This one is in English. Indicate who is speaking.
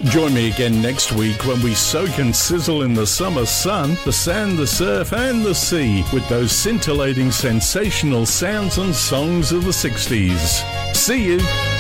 Speaker 1: Join me again next week when we soak and sizzle in the summer sun, the sand, the surf and the sea with those scintillating sensational sounds and songs of the 60s. See you!